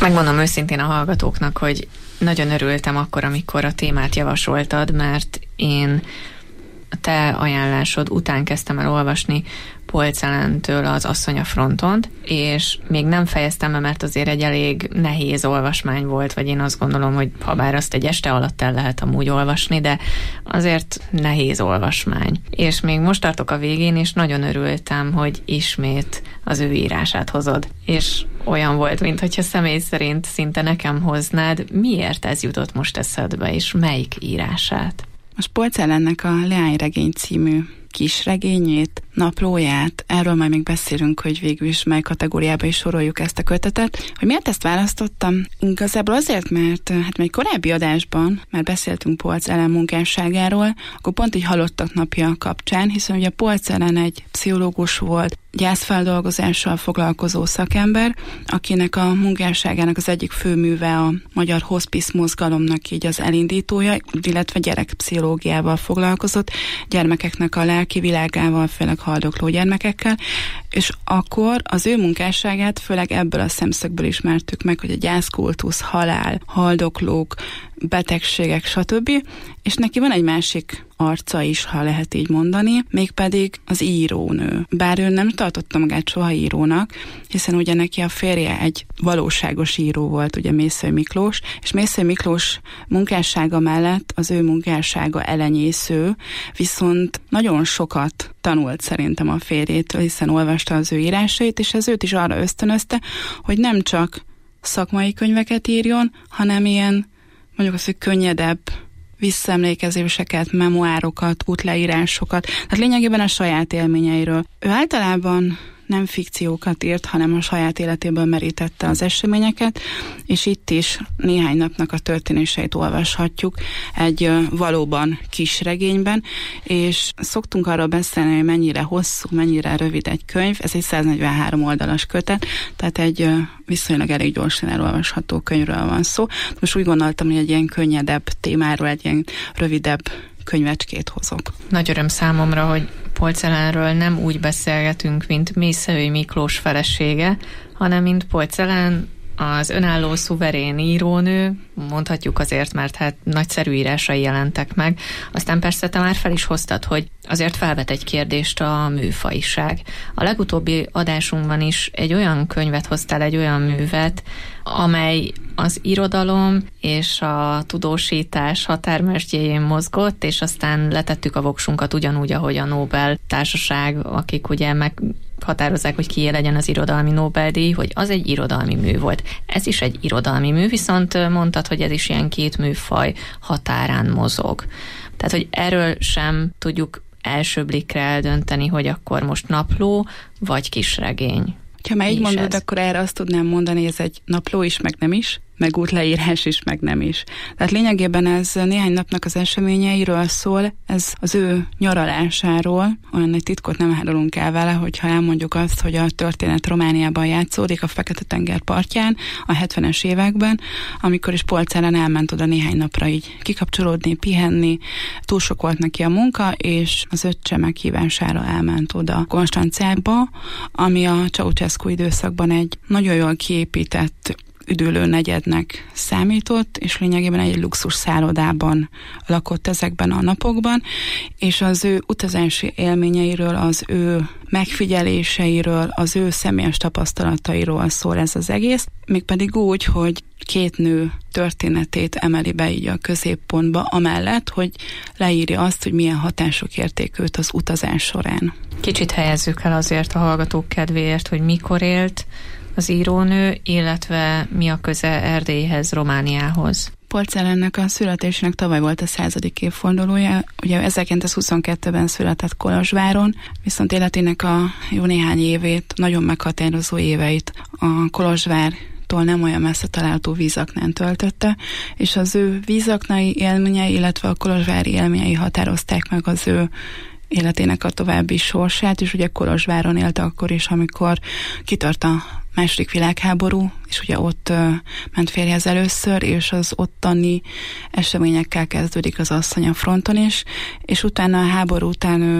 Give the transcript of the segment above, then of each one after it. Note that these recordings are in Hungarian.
Megmondom őszintén a hallgatóknak, hogy nagyon örültem akkor, amikor a témát javasoltad, mert én a te ajánlásod után kezdtem el olvasni Paul Celentől az Asszony a fronton, és még nem fejeztem be, mert azért egy elég nehéz olvasmány volt, vagy én azt gondolom, hogy habár azt egy este alatt el lehet amúgy olvasni, de azért nehéz olvasmány. És még most tartok a végén, és nagyon örültem, hogy ismét az ő írását hozod. És olyan volt, mintha személy szerint szinte nekem hoznád. Miért ez jutott most eszedbe, és melyik írását? Most Paul Celennek a Leányregény című kisregényét, naplóját, erről majd még beszélünk, hogy végül is mely kategóriába is soroljuk ezt a kötetet. Hogy miért ezt választottam? Igazából azért, mert hát egy korábbi adásban már beszéltünk Paul Celan munkásságáról, akkor pont így halottak napja kapcsán, hiszen ugye Paul Celan egy pszichológus volt, gyászfeldolgozással foglalkozó szakember, akinek a munkásságának az egyik főműve a magyar hospice mozgalomnak így az elindítója, illetve gyerekpszichológiával foglalkozott, gyermekeknek a lelki világával, főleg haldokló gyermekekkel, és akkor az ő munkásságát főleg ebből a szemszögből ismertük meg, hogy a gyászkultusz, halál, haldoklók, betegségek, stb. És neki van egy másik arca is, ha lehet így mondani, mégpedig az írónő. Bár ő nem tartotta magát soha írónak, hiszen ugye neki a férje egy valóságos író volt, ugye Mészöly Miklós, és Mészöly Miklós munkássága mellett az ő munkássága elenyésző, viszont nagyon sokat tanult szerintem a férjétől, hiszen olvasta az ő írásait, és ez őt is arra ösztönözte, hogy nem csak szakmai könyveket írjon, hanem ilyen, mondjuk azt, hogy könnyedebb visszaemlékezéseket, memoárokat, útleírásokat, tehát lényegében a saját élményeiről. Ő általában nem fikciókat írt, hanem a saját életéből merítette az eseményeket, és itt is néhány napnak a történéseit olvashatjuk egy valóban kis regényben, és szoktunk arról beszélni, hogy mennyire hosszú, mennyire rövid egy könyv, ez egy 143 oldalas kötet, tehát egy viszonylag elég gyorsan elolvasható könyvről van szó. Most úgy gondoltam, hogy egy ilyen könnyedebb témáról, egy ilyen rövidebb könyvecskét hozok. Nagy öröm számomra, hogy Paul Celanről nem úgy beszélgetünk, mint Mészöly Miklós felesége, hanem mint Paul Celan, az önálló szuverén írónő, mondhatjuk azért, mert hát nagyszerű írásai jelentek meg. Aztán persze te már fel is hoztad, hogy azért felvet egy kérdést a műfajiság. A legutóbbi adásunkban is egy olyan könyvet hoztál, egy olyan művet, amely az irodalom és a tudósítás határmesdjéjén mozgott, és aztán letettük a voksunkat ugyanúgy, ahogy a Nobel társaság, akik ugye meghatározzák, hogy kié legyen az irodalmi Nobel-díj, hogy az egy irodalmi mű volt. Ez is egy irodalmi mű, viszont mondtad, hogy ez is ilyen két műfaj határán mozog. Tehát, hogy erről sem tudjuk első blikre eldönteni, hogy akkor most napló vagy kisregény. Ha már így mondod, akkor erre azt tudnám mondani, hogy ez egy napló is, meg nem is, meg útleírás is, meg nem is. Tehát lényegében ez néhány napnak az eseményeiről szól, ez az ő nyaralásáról, olyan egy titkot nem árulunk el vele, hogyha elmondjuk azt, hogy a történet Romániában játszódik, a Fekete-tenger partján, a 70-es években, amikor is Paul Celan elment oda néhány napra így kikapcsolódni, pihenni, túl sok volt neki a munka, és az öccse meghívására elment oda Konstanciába, ami a Ceausescu időszakban egy nagyon jól kiépített üdülő negyednek számított, és lényegében egy luxus szállodában lakott ezekben a napokban, és az ő utazási élményeiről, az ő megfigyeléseiről, az ő személyes tapasztalatairól szól ez az egész, mégpedig úgy, hogy két nő történetét emeli be így a középpontba, amellett, hogy leírja azt, hogy milyen hatások érték őt az utazás során. Kicsit helyezzük el azért a hallgatók kedvéért, hogy mikor élt az írónő, illetve mi a köze Erdélyhez, Romániához. Paul Celannek a születésének tavaly volt a 100. évfordulója. Ugye 1922-ben született Kolozsváron, viszont életének a jó néhány évét, nagyon meghatározó éveit a Kolozsvártól nem olyan messze található Vízaknán töltötte, és az ő vízaknai élményei, illetve a kolozsvári élményei határozták meg az ő életének a további sorsát, és ugye Kolozsváron élt akkor is, amikor kitört a II. Világháború, és ugye ott ment férjhez először, és az ottani eseményekkel kezdődik az Asszony a fronton is, és utána a háború után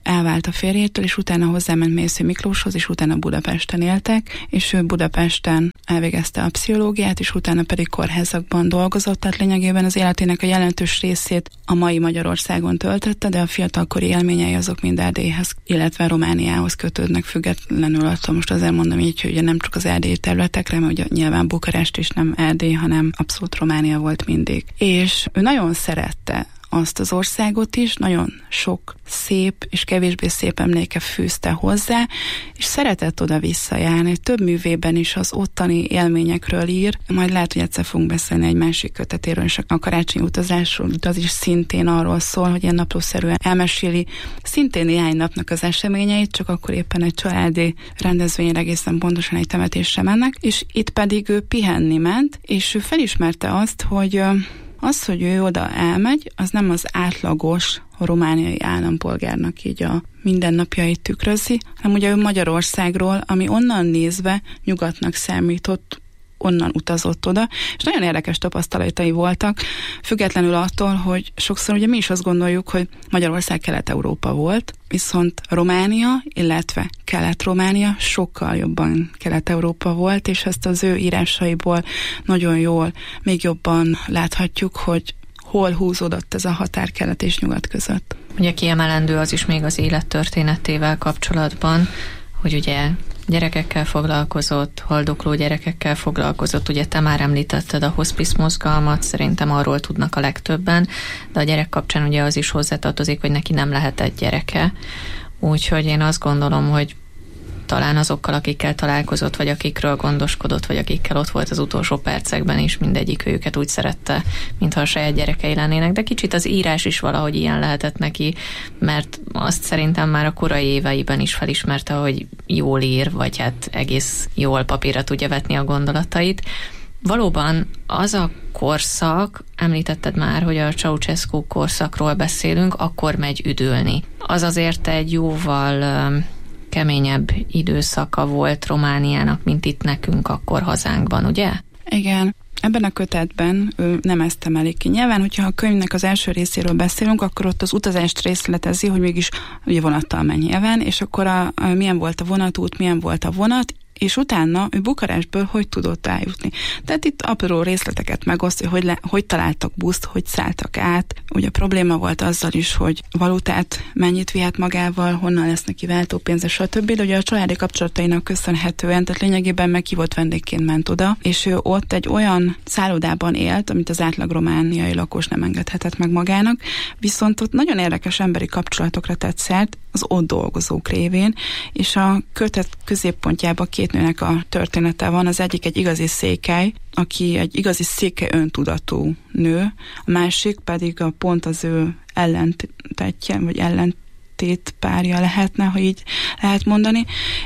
elvált a férjétől, és utána hozzáment Mészői Miklóshoz, és utána Budapesten éltek, és ő Budapesten elvégezte a pszichológiát, és utána pedig kórházakban dolgozott, tehát lényegében az életének a jelentős részét a mai Magyarországon töltötte, de a fiatalkori élményei azok mind Erdélyhez, illetve Romániához kötődnek, függetlenül attól, most azért mondom így, hogy nem csak az erdélyi területekre, mert ugye nyilván Bukarest is nem Erdély, hanem abszolút Románia volt mindig. És ő nagyon szerette azt az országot is, nagyon sok szép és kevésbé szép emléke fűzte hozzá, és szeretett oda visszajárni. Több művében is az ottani élményekről ír, majd lehet, hogy egyszer fogunk beszélni egy másik kötetéről, és a karácsonyi utazásról, az is szintén arról szól, hogy ilyen naplószerűen elmeséli szintén néhány napnak az eseményeit, csak akkor éppen egy családi rendezvényre, egészen pontosan egy temetésre mennek, és itt pedig ő pihenni ment, és ő felismerte azt, hogy az, hogy ő oda elmegy, az nem az átlagos romániai állampolgárnak így a mindennapjait tükrözi, hanem ugye ő Magyarországról, ami onnan nézve nyugatnak számított, onnan utazott oda, és nagyon érdekes tapasztalatai voltak, függetlenül attól, hogy sokszor ugye mi is azt gondoljuk, hogy Magyarország Kelet-Európa volt, viszont Románia, illetve Kelet-Románia sokkal jobban Kelet-Európa volt, és ezt az ő írásaiból nagyon jól, még jobban láthatjuk, hogy hol húzódott ez a határ kelet és nyugat között. Ugye kiemelendő az is még az élettörténetével kapcsolatban, hogy ugye gyerekekkel foglalkozott, haldokló gyerekekkel foglalkozott, ugye te már említetted a hospice mozgalmat, szerintem arról tudnak a legtöbben, de a gyerek kapcsán ugye az is hozzátartozik, hogy neki nem lehetett gyereke, úgyhogy én azt gondolom, hogy talán azokkal, akikkel találkozott, vagy akikről gondoskodott, vagy akikkel ott volt az utolsó percekben is, mindegyik őket úgy szerette, mintha a saját gyerekei lennének, de kicsit az írás is valahogy ilyen lehetett neki, mert azt szerintem már a korai éveiben is felismerte, hogy jól ír, vagy hát egész jól papírra tudja vetni a gondolatait. Valóban az a korszak, említetted már, hogy a Ceausescu korszakról beszélünk, akkor megy üdülni. Az azért egy jóval keményebb időszaka volt Romániának, mint itt nekünk akkor hazánkban, ugye? Igen. Ebben a kötetben ő nem ezt emelik ki. Nyilván, hogyha a könyvnek az első részéről beszélünk, akkor ott az utazást részletezi, hogy mégis ugye vonattal megy nyilván, és akkor milyen volt a vonatút, milyen volt a vonat, és utána ő Bukarestből hogy tudott eljutni. Tehát itt apró részleteket megoszt, hogy találtak buszt, hogy szálltak át. Ugye probléma volt azzal is, hogy valutát mennyit vihet magával, honnan lesz neki váltópénze, stb. De ugye a családi kapcsolatainak köszönhetően, tehát lényegében meghívott vendégként ment oda, és ő ott egy olyan szállodában élt, amit az átlag romániai lakos nem engedhetett meg magának, viszont ott nagyon érdekes emberi kapcsolatokra tett szert az ott dolgozók révén, és a kötet középpontjában két nőnek a története van. Az egyik egy igazi székely, aki egy igazi székely öntudatú nő, a másik pedig pont az ő ellentetje, vagy ellentét párja lehetne, ha így lehet mondani,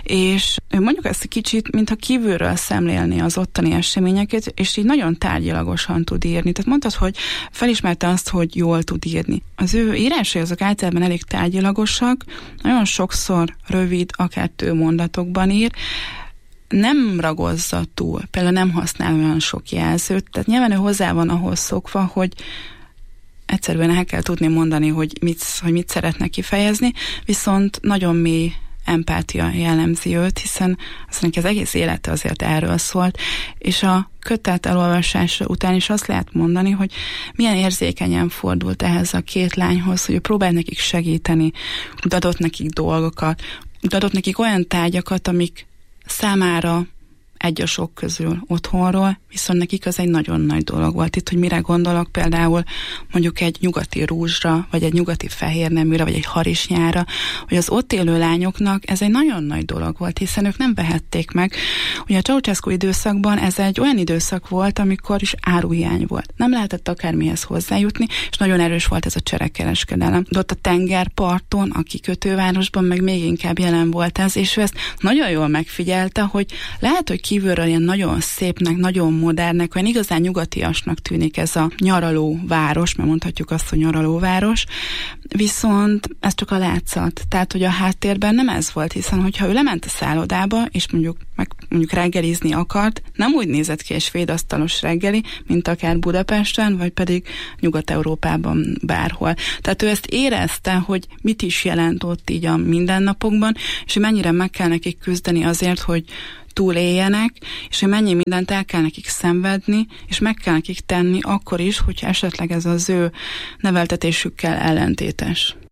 és mondjuk ezt egy kicsit, mintha kívülről szemlélni az ottani eseményeket, és így nagyon tárgyilagosan tud írni. Tehát mondtad, hogy felismerte azt, hogy jól tud írni. Az ő írásai azok általában elég tárgyilagosak, nagyon sokszor rövid, akár 2 mondatokban ír, nem ragozza túl, például nem használ olyan sok jelzőt, tehát nyilván ő hozzá van ahhoz szokva, hogy egyszerűen el kell tudni mondani, hogy mit szeretne kifejezni, viszont nagyon mély empátia jellemzi őt, hiszen azt mondja, az egész élete azért erről szólt, és a kötet elolvasása után is azt lehet mondani, hogy milyen érzékenyen fordult ehhez a 2 lányhoz, hogy ő próbált nekik segíteni, adott nekik dolgokat, adott nekik olyan tárgyakat, amik számára egy a sok közül otthonról, viszont nekik az egy nagyon nagy dolog volt. Itt, hogy mire gondolok, például mondjuk egy nyugati rúzsra, vagy egy nyugati fehérneműre, vagy egy harisnyára, hogy az ott élő lányoknak ez egy nagyon nagy dolog volt, hiszen ők nem vehették meg. Ugye a Ceausescu időszakban ez egy olyan időszak volt, amikor is áruhiány volt. Nem lehetett akármihez hozzájutni, és nagyon erős volt ez a cserekereskedelem. De ott a tengerparton, a kikötővárosban meg még inkább jelen volt ez, és ő ezt nagyon jól megfigyelte, hogy lehet, hogy kívülről ilyen nagyon szépnek, nagyon modernnek, olyan igazán nyugatiasnak tűnik ez a nyaralóváros, mert mondhatjuk azt, hogy nyaralóváros, viszont ez csak a látszat. Tehát, hogy a háttérben nem ez volt, hiszen hogyha ő lement a szállodába, és mondjuk reggelizni akart, nem úgy nézett ki egy svédasztalos reggeli, mint akár Budapesten, vagy pedig Nyugat-Európában bárhol. Tehát ő ezt érezte, hogy mit is jelent ott így a mindennapokban, és hogy mennyire meg kell nekik küzdeni azért, hogy túléljenek, és hogy mennyi mindent el kell nekik szenvedni, és meg kell nekik tenni akkor is, hogyha esetleg ez az ő neveltetésükkel ellentétes.